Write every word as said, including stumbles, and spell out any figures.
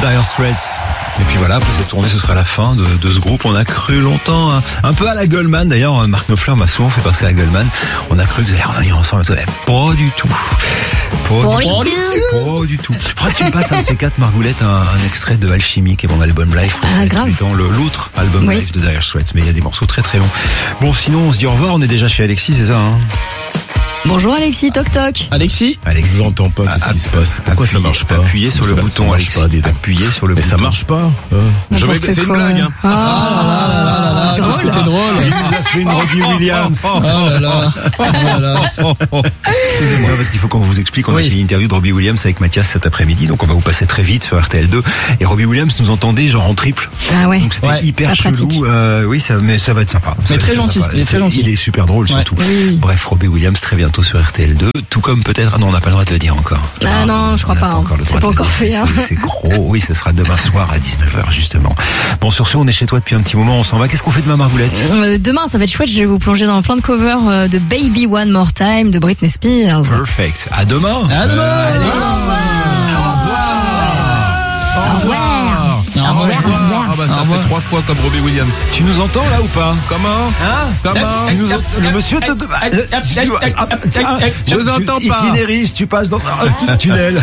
Dire Straits. Et puis voilà, après cette tournée, ce sera la fin de, de ce groupe. On a cru longtemps, hein, un peu à la Goldman. D'ailleurs, Mark Knopfler m'a souvent fait passer à la Goldman. On a cru que vous allez revenir ensemble. Pas du tout. Pas, Pas du, du tout. tout. Pas du tout. Faudra que tu me passes un de ces quatre, Margoulette, un, un extrait de Alchimie, qui est mon album live. Ah, grave. Dans le, l'autre album Oui. live de Dire Straits. Mais il y a des morceaux très très longs. Bon, sinon, on se dit au revoir. On est déjà chez Alexis, c'est ça, hein? Bonjour Alexis, toc toc. Alexis, Alexis. Je n'entends pas, qu'est-ce qui se passe? Pourquoi ça marche pas? Appuyez sur le Ça- bouton, ça marche Alexis. pas, dis donc. Appuyez sur le Mais bouton. ça marche pas. Euh, je vais- N'importe C'est une quoi. blague, hein. Ah, ah là là là là là, qu'est-ce que t'es drôle. Il nous a fait une Robbie Williams. Oh là là, oh là là. Excusez-moi, parce qu'il faut qu'on vous explique. On Oui. a fait une interview de Robbie Williams avec Mathias cet après-midi, donc on va vous passer très vite sur R T L deux. Et Robbie Williams nous entendait genre en triple. Ah ouais. Donc c'était Ouais, hyper pas chelou. pratique. Euh, oui, ça, mais ça va être sympa. Ça Mais va très être gentil, sympa. il est très C'est- gentil. Il est super drôle Ouais. surtout. Oui. Bref, Robbie Williams très bientôt sur R T L deux, tout comme peut-être. Ah non, on n'a pas le droit de le dire encore. Ah non, je crois on n'a pas, hein. encore le C'est droit pas de le encore dire. fait, hein. C'est- C'est gros. Oui, ce sera demain soir à dix-neuf heures justement. Bon, sur ce, on est chez toi depuis un petit moment. On s'en va. Qu'est-ce qu'on fait demain, Margoulette? Euh, demain, ça va être chouette. Je vais vous plonger dans plein de covers euh, de Baby One More Time de Britney Spears. Perfect. À demain. À demain. Allez. Au revoir. Au Au revoir. Au revoir. Ah bah ça Au revoir. fait trois fois comme Robbie Williams. Tu nous entends là ou pas? Comment? Hein? Comment? Tu nous ent- Le monsieur te... hop, hop, hop, hop, hop, hop, Je vous entends pas. Itinéris, tu passes dans un tunnel.